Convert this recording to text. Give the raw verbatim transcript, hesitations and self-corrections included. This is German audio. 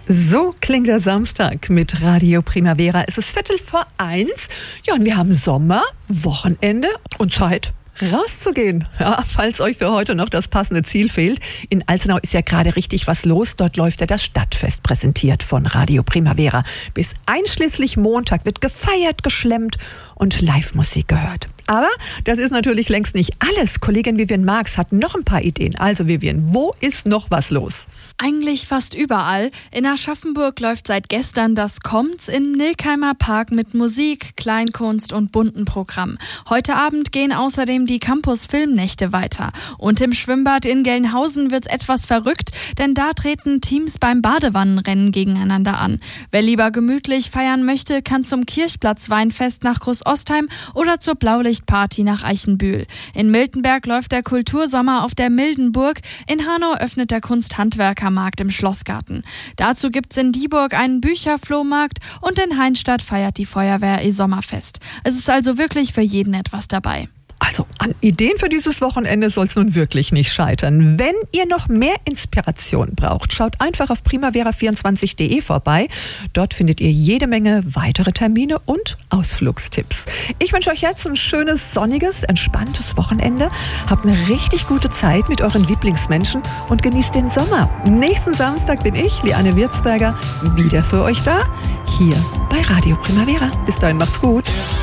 So klingt der Samstag mit Radio Primavera. Es ist Viertel vor eins. Ja, und wir haben Sommer, Wochenende und Zeit, rauszugehen. Ja, falls euch für heute noch das passende Ziel fehlt. In Alzenau ist ja gerade richtig was los. Dort läuft ja das Stadtfest, präsentiert von Radio Primavera. Bis einschließlich Montag wird gefeiert, geschlemmt und Live-Musik gehört. Aber das ist natürlich längst nicht alles. Kollegin Vivian Marx hat noch ein paar Ideen. Also Vivian, wo ist noch was los? Eigentlich fast überall. In Aschaffenburg läuft seit gestern das Kommt's im Nilkheimer Park mit Musik, Kleinkunst und bunten Programm. Heute Abend gehen außerdem die Campus-Filmnächte weiter. Und im Schwimmbad in Gelnhausen wird's etwas verrückt, denn da treten Teams beim Badewannenrennen gegeneinander an. Wer lieber gemütlich feiern möchte, kann zum Kirchplatz-Weinfest nach Großostheim oder zur Blaulichtparty nach Eichenbühl. In Miltenberg läuft der Kultursommer auf der Mildenburg. In Hanau öffnet der Kunsthandwerkermarkt im Schlossgarten. Dazu gibt's in Dieburg einen Bücherflohmarkt und in Heinstadt feiert die Feuerwehr ihr Sommerfest. Es ist also wirklich für jeden etwas dabei. Also an Ideen für dieses Wochenende soll es nun wirklich nicht scheitern. Wenn ihr noch mehr Inspiration braucht, schaut einfach auf primavera vierundzwanzig punkt de vorbei. Dort findet ihr jede Menge weitere Termine und Ausflugstipps. Ich wünsche euch jetzt ein schönes, sonniges, entspanntes Wochenende. Habt eine richtig gute Zeit mit euren Lieblingsmenschen und genießt den Sommer. Nächsten Samstag bin ich, Liane Wirzberger, wieder für euch da, hier bei Radio Primavera. Bis dahin, macht's gut.